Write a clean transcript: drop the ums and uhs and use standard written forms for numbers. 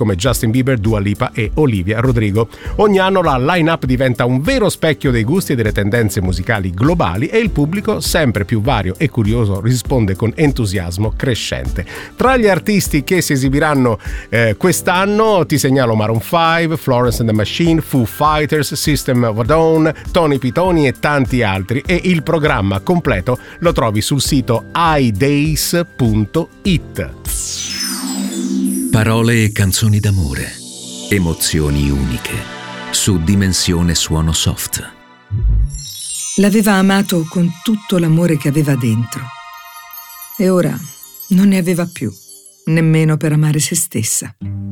come Justin Bieber, Dua Lipa e Olivia Rodrigo. Ogni anno la line-up diventa un vero specchio dei gusti e delle tendenze musicali globali e il pubblico, sempre più vario e curioso, risponde con entusiasmo crescente. Tra gli artisti che si esibiranno quest'anno ti segnalo Maroon 5, Florence and the Machine, Foo Fighters, System of a Down, Tony Pitoni e tanti altri, e il programma completo lo trovi sul sito idays.it. Parole e canzoni d'amore, emozioni uniche, su Dimensione Suono Soft. L'aveva amato con tutto l'amore che aveva dentro e ora non ne aveva più, nemmeno per amare se stessa.